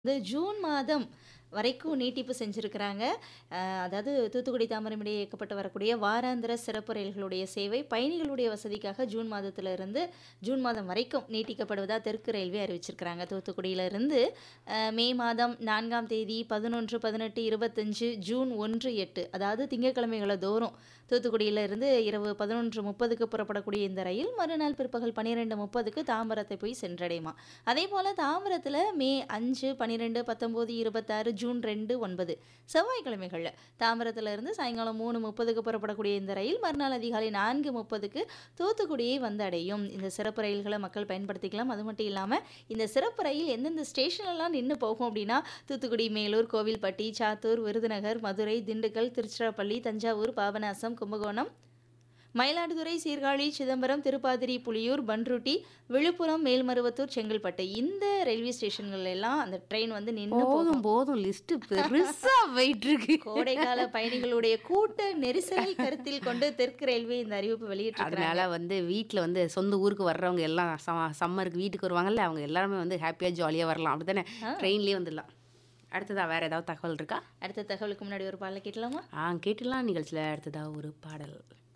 June மாதம் வரைக்கும் நீட்டிப்பு செஞ்சிருக்கிறாங்க. அதாவது தூத்துக்குடி தாம்பரம் இடையே இயக்கப்பட்டு வரக்கூடிய வாராந்திர சிறப்பு ரயில்களுடைய சேவை பயணிகளுடைய வசதிக்காக ஜூன் மாதத்திலிருந்து ஜூன் மாதம் வரைக்கும் நீட்டிக்கப்படுவதா தெற்கு ரயில்வே அறிவிச்சிருக்கிறாங்க. தூத்துக்குடியிலிருந்து மே மாதம் 4ஆம் தேதி 11, 18, 25 ஜூன் 1, 8 அதாவது திங்கட்கிழமைகள தோறும் தூத்துக்குடியிலிருந்து இரவு 11:30க்கு புறப்படக்கூடிய இந்த ரயில் மறுநாள் பிற்பகல் 12:30க்கு தாம்பரத்தை போய் சென்றடையுமா. அதேபோல தாம்பரத்தில் மே 5, 12, 19, 26 ஜூன் 2, 9 செவ்வாய்க்கிழமைகள்ல தாம்பரத்திலிருந்து சாயங்காலம் 3:30க்கு புறப்படக்கூடிய இந்த ரயில் மறுநாள் அதிகாலை 4:30க்கு தூத்துக்குடியை வந்து அடையும். இந்த சிறப்பு ரயில்களை மக்கள் பயன்படுத்திக்கலாம். அது மட்டும் இல்லாமல் இந்த சிறப்பு ரயில் எந்தெந்த ஸ்டேஷன்லாம் நின்று போகும் அப்படின்னா தூத்துக்குடி, மேலூர், கோவில்பட்டி, சாத்தூர், விருதுநகர், மதுரை, திண்டுக்கல், திருச்சிராப்பள்ளி, தஞ்சாவூர், பாபநாசம், கும்பகோணம், மயிலாடுதுறை, சீர்காழி, சிதம்பரம், திருப்பாதிரி, புலியூர், பன்ருட்டி, விழுப்புரம், மேல்மருவத்தூர், செங்கல்பட்டு இந்த ரயில்வே ஸ்டேஷன்கள் எல்லாம் அந்த ட்ரெயின் வந்து நின்று போதும் போகும். போதும் லிஸ்ட் பெருசா போயிட்டு இருக்கு. கோடைக்கால பயணிகளுடைய கூட்ட நெரிசலை கருத்தில் கொண்டு தெற்கு ரயில்வே இந்த அறிவிப்பு வெளியிட்டிருக்கிறாங்க. அதனால வீட்டில் சொந்த ஊருக்கு வர்றவங்க எல்லாம் சம்மருக்கு வீட்டுக்கு வருவாங்கல்ல, அவங்க எல்லாருமே ஹாப்பியாக ஜாலியாக வரலாம். அப்படி தானே ஆ, ட்ரெயின்லேயே வந்துடலாம். அடுத்ததா வேற ஏதாவது தகவல் இருக்கா? அடுத்த தகவலுக்கு முன்னாடி ஒரு பாடலை கேட்கலாமா? கேட்டுலாம் நிகழ்ச்சியில் அடுத்ததா ஒரு பாடல்.